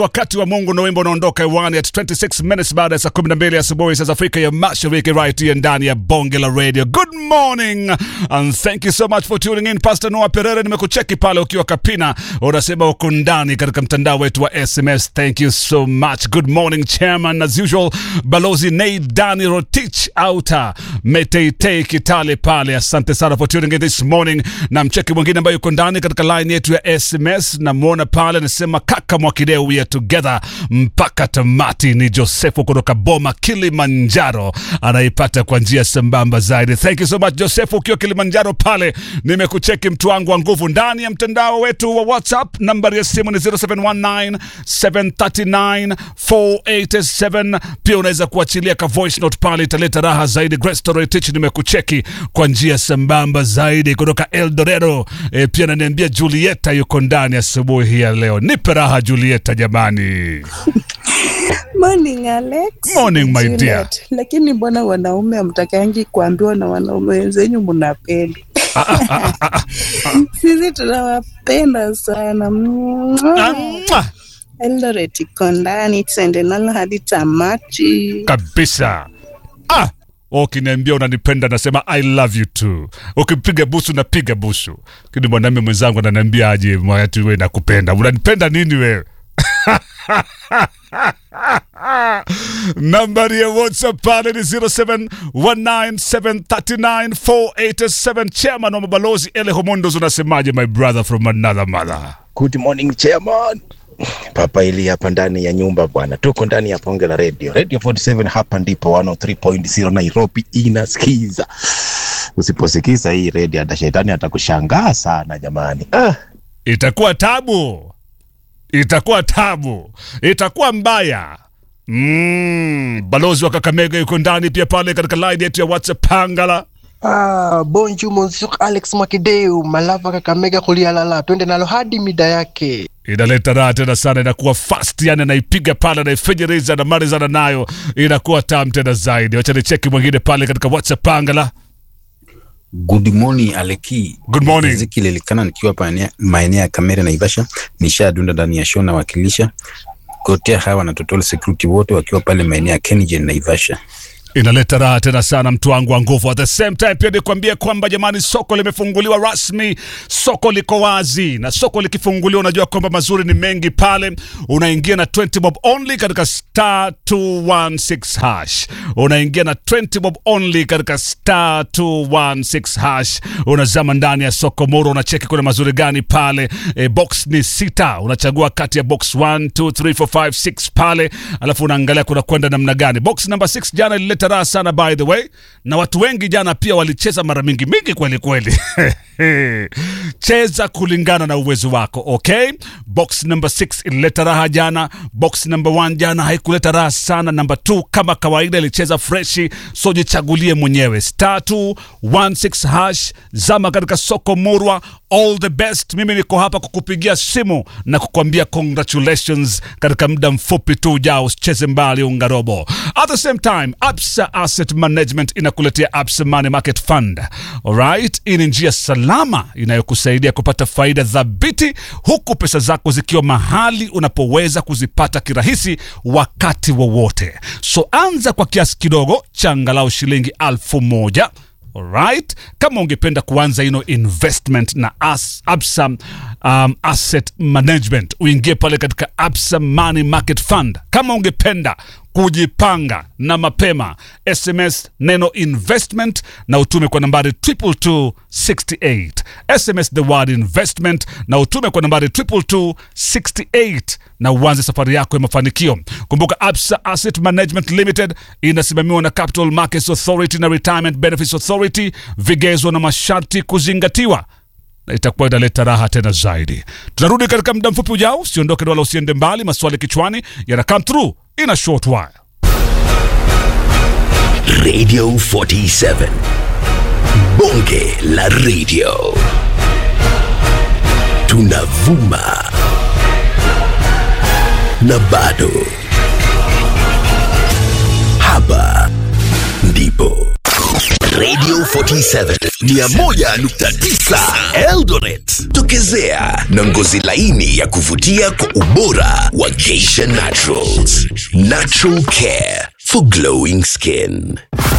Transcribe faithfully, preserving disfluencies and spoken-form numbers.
Wakati wa Mungu na wimbo unaondoka hewani at twenty-six minutes baada ya saa kumi na mbili asubuhi saa za Afrika ya Mashariki, right here ndani ya Bonge la Radio. Good morning and thank you so much for tuning in. Pastor Noah Perere nimekucheki pale ukiwa Kapina, unasema uko ndani katika mtandao wetu wa S M S. Thank you so much. Good morning chairman as usual, Balozi Nate Dani Rotich Outa Meteitei Kitale pale. Asante sana for tuning in this morning. Na mcheki mwingine ambaye yuko ndani katika line yetu ya S M S, na muona pale anasema kaka Mwakideu, we are together mpaka tamati. Ni Josefu kutoka Boma Kilimanjaro, anaipata kwa njia sambamba zaidi. Thank you so much Josefu ukiwa Kilimanjaro pale. Nimekucheki mtu wangu wa nguvu ndani ya mtandao wetu wa WhatsApp. Nambari ya simu ni zero seven one nine seven three nine four eight seven. Pia unaweza kuachilia ka voice note pale, italeta raha zaidi. Great Story Teach nimekucheki kwa njia sambamba zaidi kutoka Eldorado. E, pia ananiambia Julieta yuko ndani asubuhi hii ya leo. Nipe raha Julieta jamani. Morning Alex. Morning my Juliet dear. Lakini mbona wanaume hamtakangi kuambiwa na wanaume wenzenyu mnapenda? Sisi tunawapenda sana. Eldoret iko ndani, twende nalo hadi tamati kabisa. Ah, ukiniambia unanipenda nasema I love you too. Ukipiga busu napiga busu. Kini mwanamume mwenzangu ananiambia aje, mwati wewe nakupenda. Unanipenda nini wewe? Nambari ya WhatsApp pale ni zero seven one nine seven three nine four eight seven. Chairman wa mabalozi Ele Homondos, unasemaje my brother from another mother? Good morning chairman. Papa ili hapa ndani ya nyumba bwana. Tuko ndani ya Bonge la Radio. Radio forty-seven hapa ndipo one oh three point zero Nairobi inasikiza. Usiposikiza hii radio hata shetani atakushangaa sana jamani. Ah, itakuwa tabu. Itakuwa tabu. Itakuwa mbaya. Mm, balozi wa Kakamega yuko ndani pia pale katika line yetu ya WhatsApp Pangala. Ah, bonjour monsieur Alex Mwakideu, malava Kakamega kulialala. Twende nalo hadi mida yake. Inaleta raha tena sana, inakuwa fast, yani anaipiga pale na ifejeriza na marizana nayo, inakuwa tamu tena zaidi. Wacha nicheki mwingine pale katika WhatsApp Pangala. Good morning Aleki. Good morning. Ziki lilikana nikiwa pa maeneo ya Kamera na Ivasha. Nishadunda ndani ya show na wakilisha. Kotea hawa na total security wote wakiwa pale maeneo ya Kengen na Ivasha. Inaleta raha tena sana mtu wangu wa nguvu. At the same time pia nikwambie kwamba jamani, soko limefunguliwa rasmi. Soko liko wazi, na soko likifunguliwa unajua kwamba mazuri ni mengi pale. Unaingia na twenty bob only katika star two one six hash. Unaingia na twenty bob only katika star two one six hash. Unazama ndani ya soko moro, unacheki kuna mazuri gani pale. E, box ni sita, unachagua kati ya box one two three four five six pale, alafu unaangalia kuna kwenda namna gani. Box number six jana ilileta raha sana by the way, na watu wengi jana pia walicheza mara mingi mingi kweli kweli. Cheza kulingana na uwezo wako, okay? Box number six ilileta raha jana. Box number one jana haikuleta raha sana. Number two kama kawaida ilicheza freshi, so jichagulie mwenyewe. Star two one six hash, zama katika soko murwa. All the best. Mimi niko hapa kukupigia simu na kukwambia congratulations katika muda mfupi tu ujao. Usicheze mbali ungarobo. At the same time, Absa Asset Management inakuletea Absa Money Market Fund. Alright, hii ni njia salama inayokusaidia kupata faida thabiti huku pesa zako zikiwa mahali unapoweza kuzipata kirahisi wakati wowote. So anza kwa kiasi kidogo cha angalau shilingi alfu moja. Alright, kama ungependa kuanza ino investment na as, Absa um, Asset Management, uingie pale katika Absa Money Market Fund. Kama ungependa kujipanga na mapema, S M S neno investment na utume kwa nambari two two two six eight. S M S the word investment na utume kwa nambari two two two six eight na uanze safari yako ya mafanikio. Kumbuka Absa Asset Management Limited inasimamiwa na Capital Markets Authority na Retirement Benefits Authority. Vigezo na masharti kuzingatiwa, na itakuwa inaleta raha tena zaidi. Tunarudi katika muda mfupi ujao, usiondoke wala usiende mbali. Maswali kichwani yana come through in a short while. Radio forty-seven, Bonge la Radio. Tunavuma na bado hapa ndipo Radio forty-seven mia moja nukta tisa Eldoret. Tokezea na ngozi laini ya kuvutia kwa ubora wa Geisha Naturals. Natural care for glowing skin.